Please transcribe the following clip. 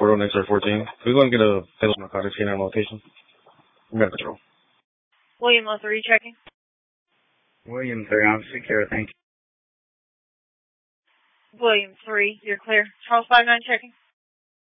Portal next or 14. Can we go and get a fatal narcotics canine location? We got patrol. William 03 checking. William 3, I'm secure, thank you. William 3, you're clear. Charles 59 checking.